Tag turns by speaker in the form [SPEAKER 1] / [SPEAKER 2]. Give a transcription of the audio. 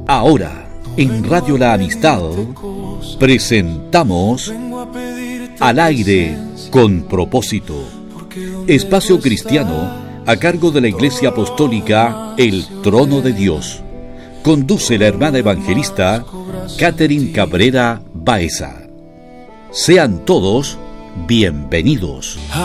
[SPEAKER 1] Ahora, en Radio La Amistad, presentamos Al Aire con Propósito, espacio cristiano a cargo de la Iglesia Apostólica El Trono de Dios. Conduce la hermana evangelista Catherine Cabrera Baeza. Sean todos bienvenidos.